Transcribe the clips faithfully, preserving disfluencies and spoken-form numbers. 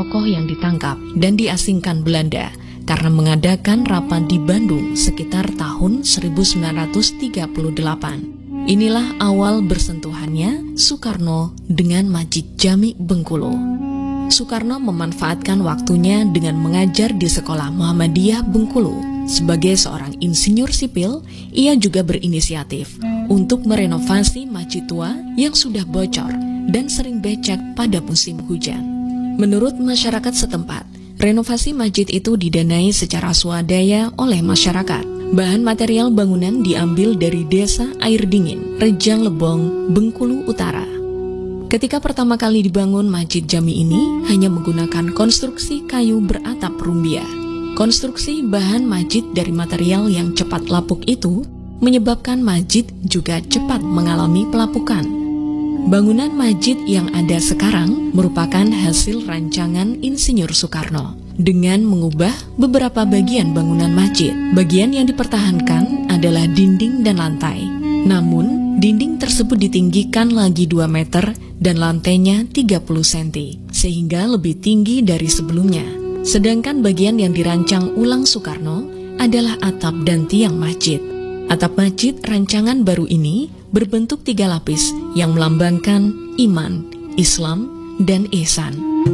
tokoh yang ditangkap dan diasingkan Belanda karena mengadakan rapat di Bandung sekitar tahun seribu sembilan ratus tiga puluh delapan. Inilah awal bersentuhannya Soekarno dengan Masjid Jami Bengkulu. Soekarno memanfaatkan waktunya dengan mengajar di Sekolah Muhammadiyah Bengkulu. Sebagai seorang insinyur sipil, ia juga berinisiatif untuk merenovasi masjid tua yang sudah bocor dan sering becek pada musim hujan. Menurut masyarakat setempat, renovasi masjid itu didanai secara swadaya oleh masyarakat. Bahan material bangunan diambil dari desa Air Dingin, Rejang Lebong, Bengkulu Utara. Ketika pertama kali dibangun Masjid Jami ini hanya menggunakan konstruksi kayu beratap rumbia. Konstruksi bahan masjid dari material yang cepat lapuk itu menyebabkan masjid juga cepat mengalami pelapukan. Bangunan masjid yang ada sekarang merupakan hasil rancangan Insinyur Soekarno dengan mengubah beberapa bagian bangunan masjid. Bagian yang dipertahankan adalah dinding dan lantai. Namun, dinding tersebut ditinggikan lagi dua meter dan lantainya tiga puluh sentimeter, sehingga lebih tinggi dari sebelumnya. Sedangkan bagian yang dirancang ulang Soekarno adalah atap dan tiang masjid. Atap masjid rancangan baru ini berbentuk tiga lapis yang melambangkan iman, Islam, dan ihsan.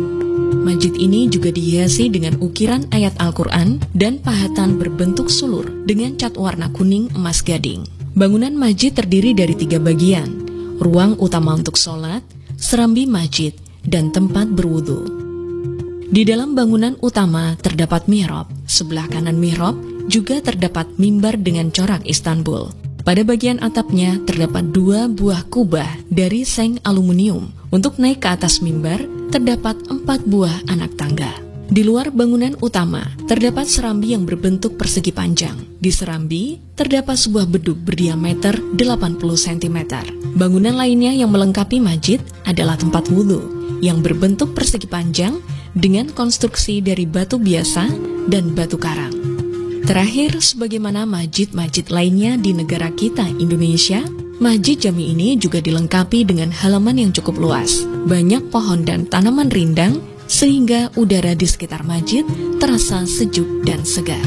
Masjid ini juga dihiasi dengan ukiran ayat Al-Quran dan pahatan berbentuk sulur dengan cat warna kuning emas gading. Bangunan masjid terdiri dari tiga bagian, ruang utama untuk sholat, serambi masjid, dan tempat berwudu. Di dalam bangunan utama terdapat mihrab, sebelah kanan mihrab juga terdapat mimbar dengan corak Istanbul. Pada bagian atapnya terdapat dua buah kubah dari seng aluminium. Untuk naik ke atas mimbar terdapat empat buah anak tangga. Di luar bangunan utama terdapat serambi yang berbentuk persegi panjang. Di serambi terdapat sebuah beduk berdiameter delapan puluh sentimeter. Bangunan lainnya yang melengkapi masjid adalah tempat wudhu yang berbentuk persegi panjang dengan konstruksi dari batu biasa dan batu karang. Terakhir, sebagaimana masjid-masjid lainnya di negara kita Indonesia, Masjid Jami ini juga dilengkapi dengan halaman yang cukup luas, banyak pohon dan tanaman rindang, sehingga udara di sekitar masjid terasa sejuk dan segar.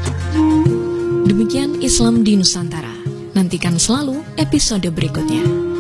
Demikian Islam di Nusantara. Nantikan selalu episode berikutnya.